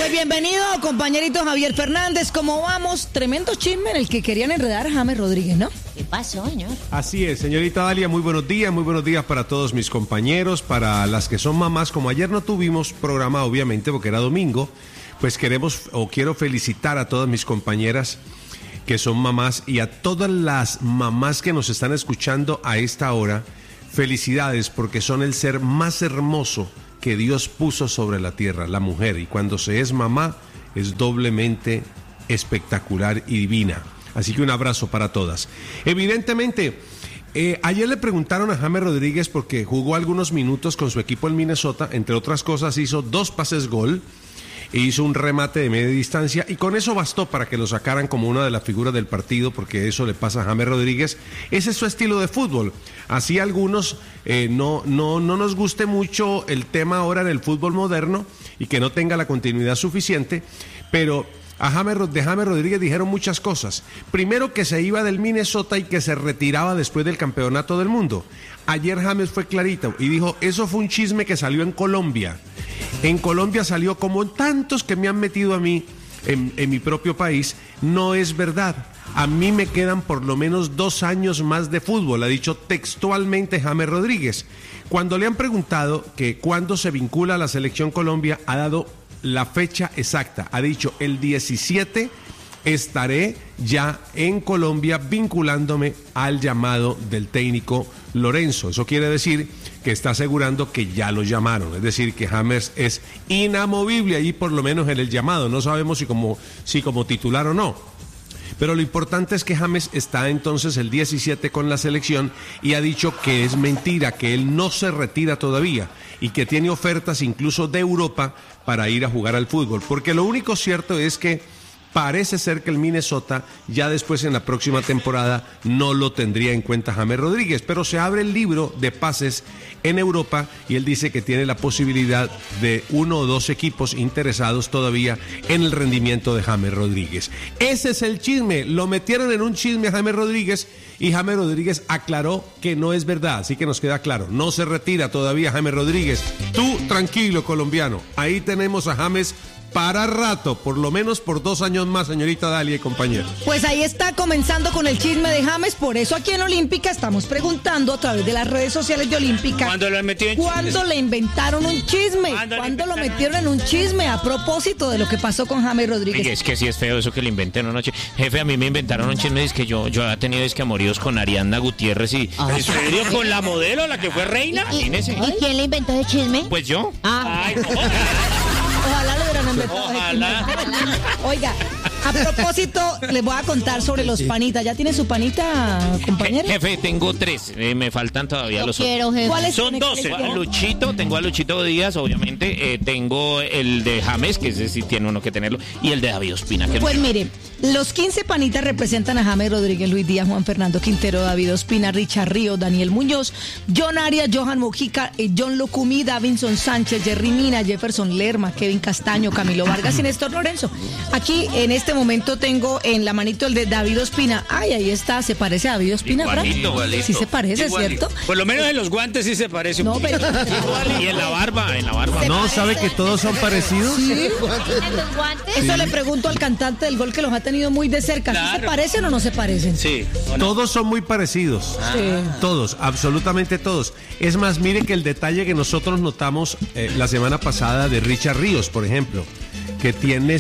bienvenido, compañerito Javier Fernández. ¿Cómo vamos? Tremendo chisme en el que querían enredar a James Rodríguez, ¿no? ¿Qué pasó, señor? Así es, señorita Dalia, muy buenos días para todos mis compañeros, para las que son mamás. Como ayer no tuvimos programa, obviamente, porque era domingo, pues quiero felicitar a todas mis compañeras que son mamás y a todas las mamás que nos están escuchando a esta hora. Felicidades, porque son el ser más hermoso que Dios puso sobre la tierra, la mujer, y cuando se es mamá es doblemente espectacular y divina. Así que un abrazo para todas. Evidentemente, ayer le preguntaron a James Rodríguez porque jugó algunos minutos con su equipo en Minnesota, entre otras cosas hizo 2 pases gol e hizo un remate de media distancia y con eso bastó para que lo sacaran como una de las figuras del partido, porque eso le pasa a James Rodríguez. Ese es su estilo de fútbol. Así algunos no nos guste mucho el tema ahora en el fútbol moderno y que no tenga la continuidad suficiente, pero de James Rodríguez dijeron muchas cosas. Primero, que se iba del Minnesota y que se retiraba después del campeonato del mundo. Ayer James fue clarito y dijo, eso fue un chisme que salió en Colombia. En Colombia salió como tantos que me han metido a mí en mi propio país. No es verdad. A mí me quedan por lo menos 2 años más de fútbol, ha dicho textualmente James Rodríguez. Cuando le han preguntado que cuándo se vincula a la selección Colombia, ha dado la fecha exacta. Ha dicho, el 17 estaré ya en Colombia vinculándome al llamado del técnico Lorenzo. Eso quiere decir que está asegurando que ya lo llamaron. Es decir, que James es inamovible ahí, por lo menos en el llamado. No sabemos si como titular o no. Pero lo importante es que James está entonces el 17 con la selección y ha dicho que es mentira, que él no se retira todavía y que tiene ofertas incluso de Europa para ir a jugar al fútbol. Porque lo único cierto es que parece ser que el Minnesota ya después en la próxima temporada no lo tendría en cuenta James Rodríguez, pero se abre el libro de pases en Europa y él dice que tiene la posibilidad de 1 o 2 equipos interesados todavía en el rendimiento de James Rodríguez. Ese es el chisme, lo metieron en un chisme a James Rodríguez y James Rodríguez aclaró que no es verdad, así que nos queda claro, no se retira todavía James Rodríguez. Tú tranquilo, colombiano, ahí tenemos a James para rato, por lo menos por 2 años más, señorita Dalia y compañeros. Pues ahí está, comenzando con el chisme de James. Por eso aquí en Olímpica estamos preguntando a través de las redes sociales de Olímpica, ¿cuándo lo han metido en ¿cuándo le inventaron un chisme? ¿Cuándo lo metieron en un chisme a propósito de lo que pasó con James Rodríguez? Es que sí es feo eso que le inventen una noche. Jefe, a mí me inventaron un chisme, es que yo había tenido amoríos con Ariadna Gutiérrez y... ¿En serio? ¿Con la modelo, la que fue reina? ¿Y quién le inventó ese chisme? Pues yo. Ay, ojalá lo hubieran inventado. Ojalá. Oiga, a propósito, les voy a contar sobre los panitas. ¿Ya tiene su panita, compañero? Jefe, tengo 3. Me faltan todavía los otros. ¿Cuáles son? 12. Tengo a Luchito Díaz, obviamente. Tengo el de James, que ese sí tiene uno que tenerlo. Y el de David Ospina. Pues mire, los 15 panitas representan a James Rodríguez, Luis Díaz, Juan Fernando Quintero, David Ospina, Richard Ríos, Daniel Muñoz, John Arias, Johan Mojica, John Locumí, Davinson Sánchez, Jerry Mina, Jefferson Lerma, Kevin Castaño, Camilo Vargas y Néstor Lorenzo. Aquí en este momento tengo en la manito el de David Ospina. Ay, ahí está, se parece a David Ospina, ¿verdad? Igualito. Sí se parece, igualito. ¿cierto? Por lo menos en los guantes sí se parece un poquito. Y en la barba. ¿No sabe que todos son parecidos? Sí. ¿En los guantes? Eso le pregunto al cantante del gol que los ha tenido muy de cerca. Claro. ¿Sí se parecen o no se parecen? Sí. Todos son muy parecidos. Sí. Todos, absolutamente todos. Es más, mire que el detalle que nosotros notamos la semana pasada de Richard Ríos, por ejemplo, que tiene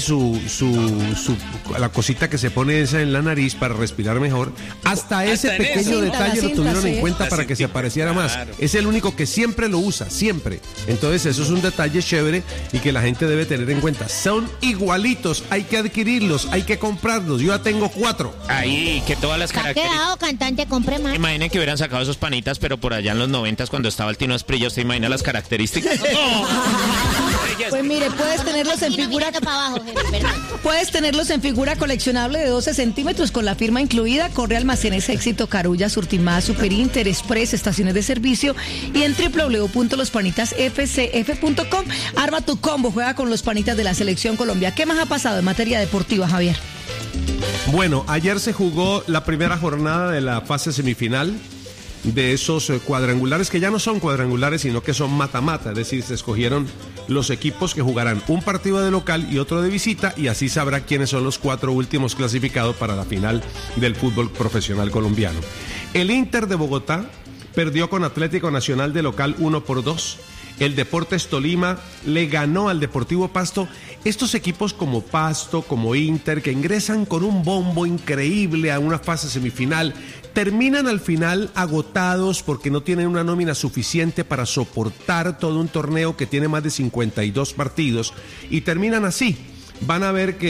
la cosita que se pone esa en la nariz para respirar mejor. Hasta ese pequeño detalle lo tuvieron en cuenta para que se pareciera más. Es el único que siempre lo usa, siempre. Entonces eso es un detalle chévere y que la gente debe tener en cuenta. Son igualitos, hay que adquirirlos, hay que comprarlos. Yo ya tengo 4. Ahí, que todas las ¿Ha características... quedado cantante? Compré más. Imaginen que hubieran sacado esos panitas, pero por allá en los 90s, cuando estaba el Tino Asprilla, ¿usted imagina las características? Pues mire, puedes tenerlos en figura... Para abajo, jefe, perdón. Puedes tenerlos en figura coleccionable de 12 centímetros con la firma incluida. Corre a Almacenes Éxito, Carulla, Surtimás, Superinter, Express, estaciones de servicio y en www.lospanitasfcf.com. Arma tu combo, juega con los panitas de la Selección Colombia. ¿Qué más ha pasado en materia deportiva, Javier? Bueno, ayer se jugó la primera jornada de la fase semifinal de esos cuadrangulares, que ya no son cuadrangulares, sino que son mata-mata, es decir, se escogieron los equipos que jugarán un partido de local y otro de visita, y así sabrá quiénes son los 4 últimos clasificados para la final del fútbol profesional colombiano. El Inter de Bogotá perdió con Atlético Nacional de local 1-2. El Deportes Tolima le ganó al Deportivo Pasto. Estos equipos como Pasto, como Inter, que ingresan con un bombo increíble a una fase semifinal, terminan al final agotados porque no tienen una nómina suficiente para soportar todo un torneo que tiene más de 52 partidos, y terminan así. Van a ver que